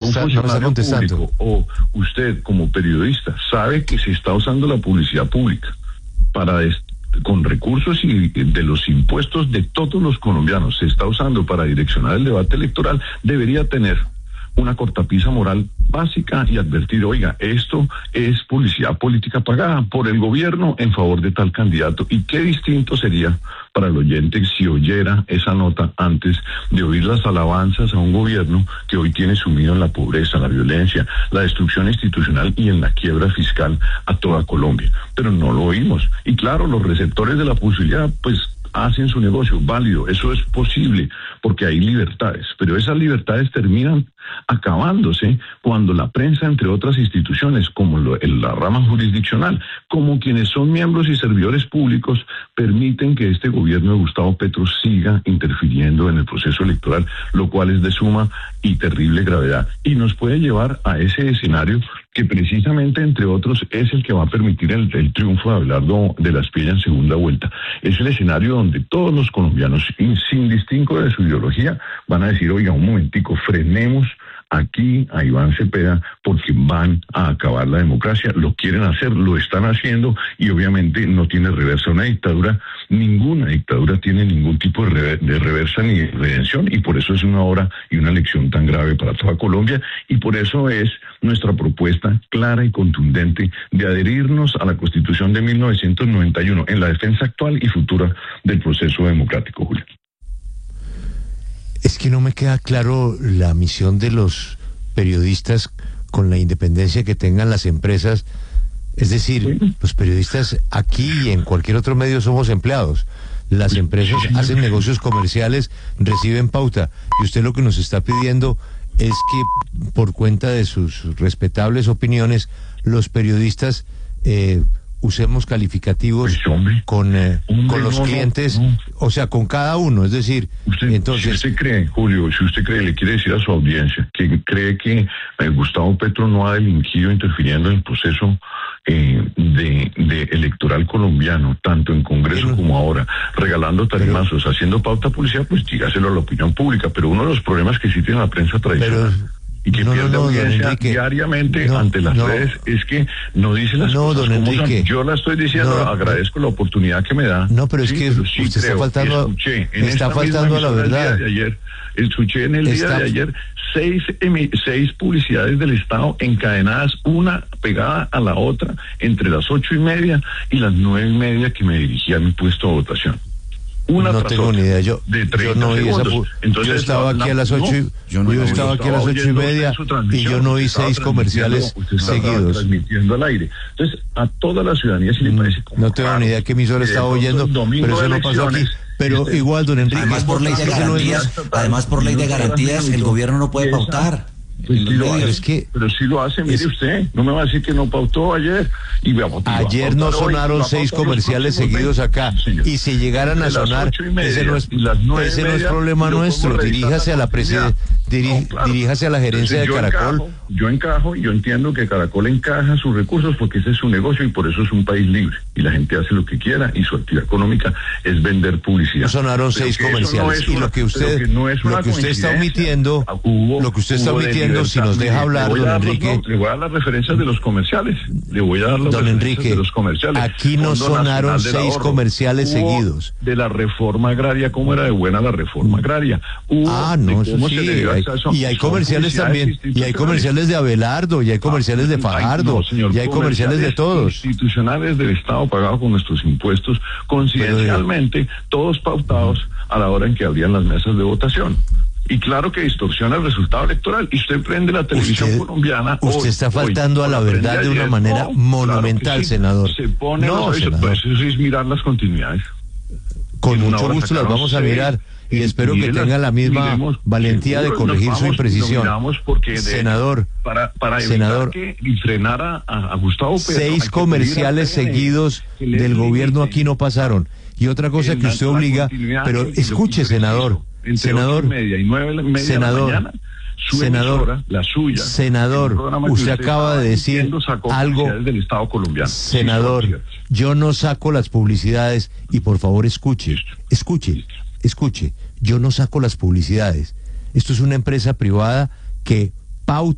funcionario contestando. público o usted como periodista sabe que se está usando la publicidad pública para con recursos y de los impuestos de todos los colombianos, se está usando para direccionar el debate electoral, debería tener una cortapisa moral básica y advertir, oiga, esto es publicidad política pagada por el gobierno en favor de tal candidato. Y qué distinto sería para el oyente si oyera esa nota antes de oír las alabanzas a un gobierno que hoy tiene sumido en la pobreza, la violencia, la destrucción institucional y en la quiebra fiscal a toda Colombia. Pero no lo oímos. Y claro, los receptores de la publicidad, pues, hacen su negocio, válido, eso es posible, porque hay libertades, pero esas libertades terminan acabándose cuando la prensa, entre otras instituciones, como la rama jurisdiccional, como quienes son miembros y servidores públicos, permiten que este gobierno de Gustavo Petro siga interfiriendo en el proceso electoral, lo cual es de suma y terrible gravedad, y nos puede llevar a ese escenario que precisamente, entre otros, es el que va a permitir el triunfo de Abelardo de la Espriella en segunda vuelta. Es el escenario donde todos los colombianos, sin distingo de su ideología, van a decir, oiga, un momentico, frenemos aquí a Iván Cepeda porque van a acabar la democracia, lo quieren hacer, lo están haciendo y obviamente no tiene reversa. Una dictadura, ninguna dictadura tiene ningún tipo de reversa ni de redención y por eso es una hora y una lección tan grave para toda Colombia y por eso es nuestra propuesta clara y contundente de adherirnos a la Constitución de 1991 en la defensa actual y futura del proceso democrático, Julio. Es que no me queda claro la misión de los periodistas con la independencia que tengan las empresas. Es decir, los periodistas aquí y en cualquier otro medio somos empleados. Las empresas hacen negocios comerciales, reciben pauta. Y usted lo que nos está pidiendo es que, por cuenta de sus respetables opiniones, los periodistas usemos calificativos con los clientes, o sea, con cada uno, es decir, entonces... Si usted cree, Julio, si usted cree, le quiere decir a su audiencia, que cree que Gustavo Petro no ha delinquido interfiriendo en el proceso de electoral colombiano, tanto en Congreso como ahora, regalando tarimazos, haciendo pauta publicidad, pues dígaselo a la opinión pública, pero uno de los problemas que sí tiene la prensa tradicional... y que pierde audiencia diariamente ante las redes, es que no dice las cosas como son. Yo la estoy diciendo, agradezco la oportunidad que me da. No, pero es que sí, usted está faltando a la verdad. Escuché en el día de ayer 6 publicidades del Estado encadenadas, una pegada a la otra, entre las 8:30 y las 9:30 que me dirigí a mi puesto de votación. No tengo ni idea, yo no vi esa. Entonces, yo estaba aquí a las 8 estaba aquí a las 8:30 y yo no vi 6 comerciales seguidos. Transmitiendo al aire. Entonces, a toda la ciudadanía si le parece como no tengo ni idea qué emisora estaba oyendo, pero eso no pasó aquí. Pero igual, don Enrique, además por ley de garantías, el gobierno no puede pautar. Pues pero sí lo hace, mire usted, no me va a decir que no pautó ayer. Ayer no sonaron 6 comerciales seguidos acá, y si llegaran a sonar, ese no es problema nuestro. Diríjase a la diríjase a la gerencia de Caracol. Yo encajo y yo entiendo que Caracol encaja sus recursos porque ese es su negocio y por eso es un país libre y la gente hace lo que quiera y su actividad económica es vender publicidad. No sonaron 6 comerciales y lo que usted está omitiendo, si nos deja hablar, don Enrique. Le voy a dar las referencias de los comerciales. Le voy a dar las referencias de los comerciales. Aquí no sonaron 6 comerciales seguidos. De la reforma agraria, ¿cómo era de buena la reforma agraria? Eso sí. Y hay comerciales también. Y hay comerciales de Abelardo, y hay comerciales de Fajardo, y hay comerciales de todos. Institucionales del Estado pagados con nuestros impuestos, coincidencialmente, todos pautados a la hora en que abrían las mesas de votación. Y claro que distorsiona el resultado electoral. Y usted prende la televisión colombiana. Usted está faltando a la verdad de una manera monumental, claro senador. Se pone senador. Eso es mirar las continuidades. Con mucho gusto las vamos a mirar. Y espero que tenga la misma valentía de corregir su imprecisión. Senador, para evitar que frenara a Gustavo Petro. 6 comerciales seguidos del gobierno aquí no pasaron. Y otra cosa que usted obliga, pero escuche, senador. Senador, usted acaba de decir algo. Senador, yo no saco las publicidades y por favor escuche, yo no saco las publicidades. Esto es una empresa privada que pauta